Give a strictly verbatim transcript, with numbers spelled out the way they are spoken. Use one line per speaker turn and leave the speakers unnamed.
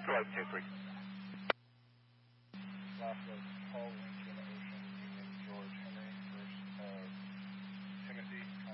Go ahead, two three.
Last was Paul Lincoln Ocean Union George Henry, first of Timothy.